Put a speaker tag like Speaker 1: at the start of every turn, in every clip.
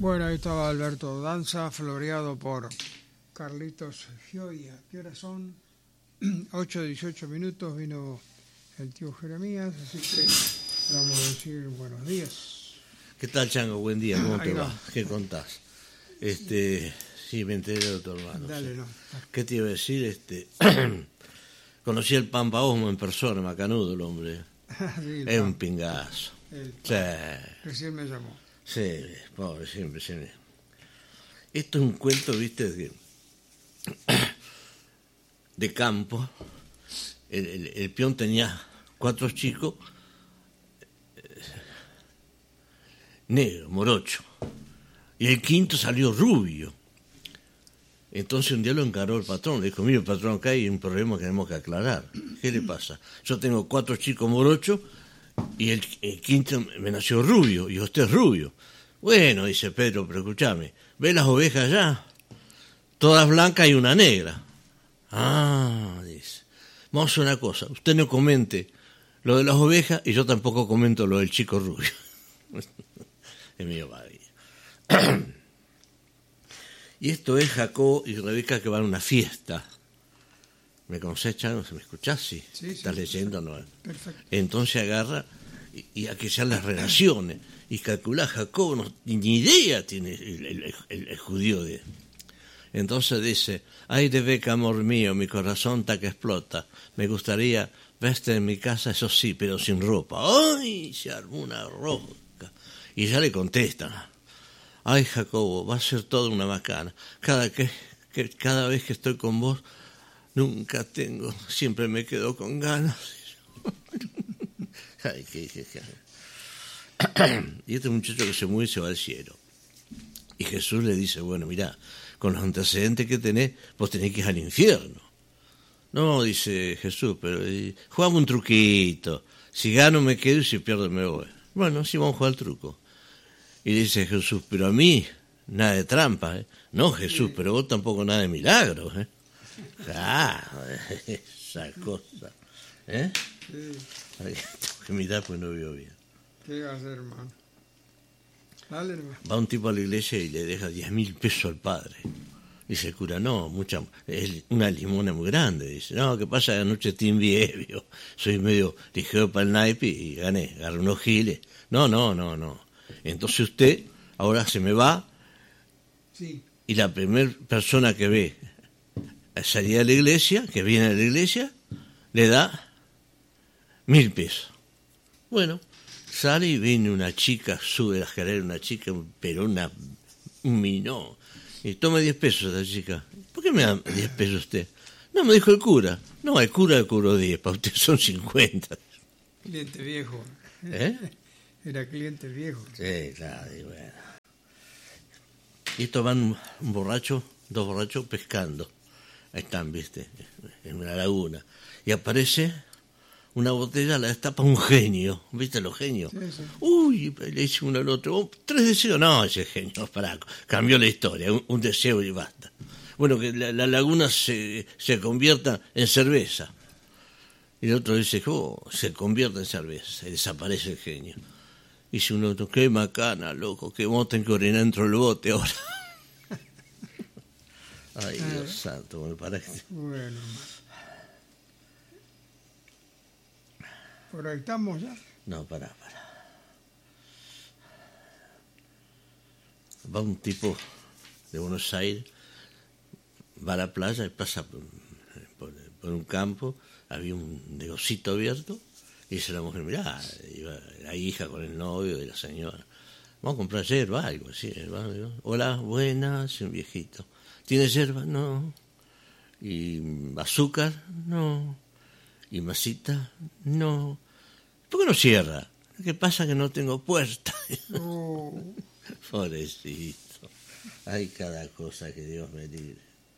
Speaker 1: Bueno, ahí estaba Alberto Danza, floreado por Carlitos Gioia. ¿Qué horas son? 8:18 minutos, vino el tío Jeremías, así que vamos a decir buenos días.
Speaker 2: ¿Qué tal, Chango? Buen día, ¿cómo te va?
Speaker 1: va.
Speaker 2: ¿Qué contás? Sí, me enteré de tu hermano.
Speaker 1: Dale,
Speaker 2: sí.
Speaker 1: no.
Speaker 2: ¿Qué te iba a decir? Conocí al Pampa Osmo en persona, macanudo el hombre.
Speaker 1: Sí,
Speaker 2: Es un pingazo. Sí.
Speaker 1: Recién me llamó.
Speaker 2: Sí, pobre, siempre. Esto es un cuento, viste, de campo. El peón tenía 4 chicos negros, morocho. Y el quinto salió rubio. Entonces un día lo encaró el patrón. Le dijo, mire, patrón, acá hay un problema que tenemos que aclarar. ¿Qué le pasa? Yo tengo 4 chicos morochos y el quinto me nació rubio y usted es rubio. Bueno, dice Pedro, pero escúchame, ¿ve las ovejas allá? Todas blancas y una negra. Ah, dice, vamos a hacer una cosa, usted no comente lo de las ovejas y yo tampoco comento lo del chico rubio. Es mío, padre. Y esto es Jacob y Rebeca que van a una fiesta. ¿Me conoces, Chano? ¿Me escuchás? Sí. ¿Estás leyendo? No.
Speaker 1: Perfecto.
Speaker 2: Entonces agarra y a que sean las relaciones. Y calcula Jacob, no, ni idea tiene el judío de... Entonces dice, ay Rebeca, amor mío, mi corazón está que explota. Me gustaría verte en mi casa, eso sí, pero sin ropa. Ay, se armó una rosca. Y ya le contestan, ay Jacobo, va a ser toda una macana. Cada vez que estoy con vos, nunca tengo, siempre me quedo con ganas. Ay, y este muchacho que se muere se va al cielo. Y Jesús le dice, bueno, mirá, con los antecedentes que tenés, vos tenés que ir al infierno. No, dice Jesús, pero jugamos un truquito. Si gano me quedo y si pierdo me voy. Bueno, sí, vamos a jugar al truco. Y dice Jesús, pero a mí nada de trampa, ¿eh? No, Jesús, pero vos tampoco nada de milagros, ¿eh? Esa cosa, ¿eh?
Speaker 1: Sí.
Speaker 2: Ay, tengo que mirar pues no veo bien.
Speaker 1: ¿Qué va a hacer, hermano? Dale, hermano.
Speaker 2: Va un tipo a la iglesia y le deja 10.000 pesos al padre. Dice el cura, no, es una limona muy grande. Dice, no, ¿qué pasa? Anoche te envié, soy medio ligero para el naipe y gané, agarré unos giles. No. Entonces usted ahora se me va,
Speaker 1: Sí.
Speaker 2: y la primera persona que ve salir de la iglesia, que viene a la iglesia, le da 1.000 pesos. Bueno, sale y viene una chica, sube la escalera una chica, pero un minó. Y toma 10 pesos esa chica. ¿Por qué me da 10 pesos usted? No, me dijo el cura. No, el cura le cobró 10, para usted son 50.
Speaker 1: Cliente viejo.
Speaker 2: ¿Eh?
Speaker 1: Era cliente viejo.
Speaker 2: Sí, claro, y bueno. Y estos van dos borrachos pescando. Ahí están, viste, en una laguna. Y aparece una botella, la destapa un genio. ¿Viste los genios?
Speaker 1: Sí.
Speaker 2: Uy, le dice uno al otro, 3 deseos. No, ese genio, pará, cambió la historia, un deseo y basta. Bueno, que la laguna se convierta en cerveza. Y el otro dice, se convierte en cerveza. Y desaparece el genio. Dice uno otro, qué macana, loco, que vos tenés que orinar dentro del bote ahora. Ay, Dios santo, me parece.
Speaker 1: Bueno, hermano. ¿Por ahí estamos ya?
Speaker 2: No, pará. Va un tipo de Buenos Aires, va a la playa y pasa por un campo, había un negocito abierto, y dice la mujer, mirá, iba la hija con el novio de la señora, vamos a comprar yerba, algo así. Hola, buenas, un viejito. ¿Tiene yerba? No. ¿Y azúcar? No. ¿Y masita? No. ¿Por qué no cierra? ¿Qué pasa? Que no tengo puerta. Pobrecito. Hay cada cosa que Dios me libre.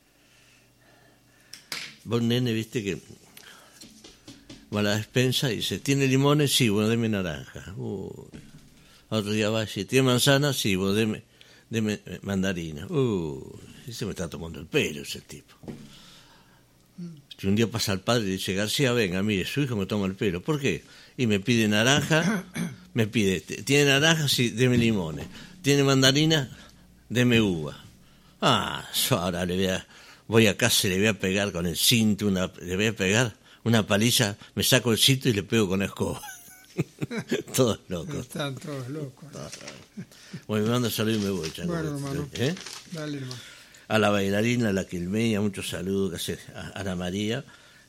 Speaker 2: Vos, nene, viste que va a la despensa y dice, ¿tiene limones? Sí, bueno, deme naranja. Otro día va y dice, ¿tiene manzana? Sí, bueno, deme mandarina. Y se me está tomando el pelo ese tipo. Y un día pasa el padre y dice, García, venga, mire, su hijo me toma el pelo. ¿Por qué? Y me pide naranja, ¿tiene naranja? Sí, deme limones. ¿Tiene mandarina? deme uva. Yo ahora voy a casa y le voy a pegar con el cinto, le voy a pegar una paliza, me saco el cinto y le pego con la escoba. Todos locos.
Speaker 1: Están todos locos.
Speaker 2: Bueno, me mando saludos y me voy, Chango.
Speaker 1: Bueno, hermano. Dale, hermano.
Speaker 2: A la bailarina, a la quilmeña, muchos saludos, a Ana María,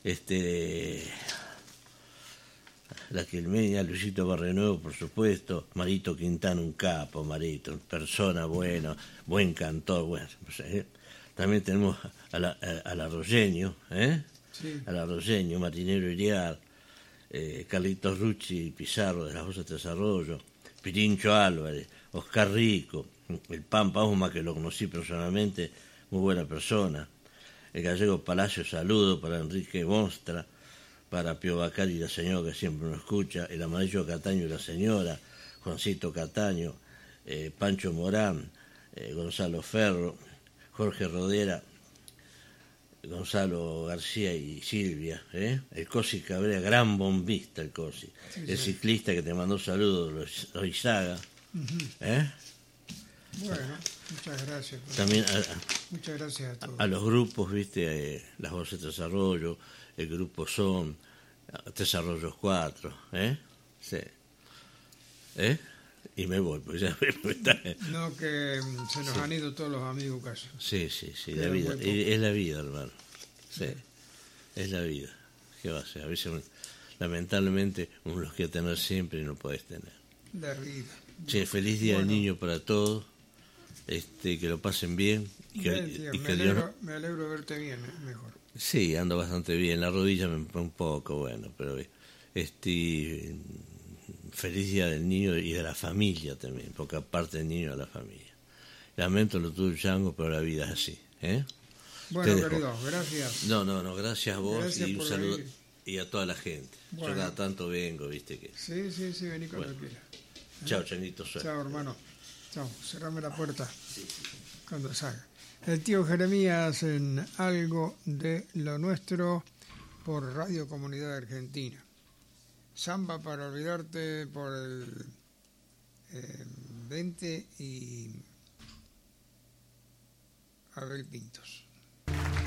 Speaker 2: la quilmeña, Luisito Barrenuevo, por supuesto, Marito Quintana, un capo, Marito, persona buena, buen cantor, bueno. También tenemos al arroyeño,
Speaker 1: Sí.
Speaker 2: Al arroyeño, Marinero Iriar, Carlitos Rucci Pizarro de las Voces de Desarrollo, Pirincho Álvarez, Oscar Rico, el Pampa Uma, que lo conocí personalmente, muy buena persona, el Gallego Palacio, saludo para Enrique Mostra, para Pio Bacari, la señora que siempre nos escucha, el Amarillo Cataño y la señora, Juancito Cataño, Pancho Morán, Gonzalo Ferro, Jorge Rodera, Gonzalo García y Silvia, el Cosi Cabrera, gran bombista el Cosi,
Speaker 1: sí,
Speaker 2: el
Speaker 1: sí.
Speaker 2: ciclista que te mandó saludos, Loizaga,
Speaker 1: Bueno, muchas gracias.
Speaker 2: También
Speaker 1: Muchas gracias a todos.
Speaker 2: a los grupos, viste, las Voces de Desarrollo, el grupo Son, Desarrollos 4, sí, y me voy, pues ya
Speaker 1: No, que se nos han ido todos los amigos casi.
Speaker 2: Sí, la vida, es la vida, hermano, sí, es la vida, ¿qué va a ser? A veces, lamentablemente, uno los quiere tener siempre y no podés tener.
Speaker 1: La vida.
Speaker 2: Che, feliz día del niño para todos, que lo pasen bien. Y que,
Speaker 1: Bien, tío,
Speaker 2: y que Dios
Speaker 1: me alegro de verte bien, mejor.
Speaker 2: Sí, ando bastante bien, la rodilla me un poco, bueno, pero feliz día del niño y de la familia también, porque aparte del niño de la familia. Lamento lo tuyo, Chango, pero la vida es así,
Speaker 1: Bueno, querido, gracias.
Speaker 2: No, gracias a vos
Speaker 1: Gracias
Speaker 2: y un
Speaker 1: por
Speaker 2: saludo
Speaker 1: venir.
Speaker 2: y a toda la gente.
Speaker 1: Bueno.
Speaker 2: Yo cada tanto vengo, viste que.
Speaker 1: Sí, vení cuando quieras.
Speaker 2: Chao, Changuito, suerte.
Speaker 1: Chao, hermano. Chao, cerrame la puerta cuando salga. El tío Jeremías en Algo de lo Nuestro por Radio Comunidad Argentina. Samba para olvidarte por el 20 y Abel Pintos.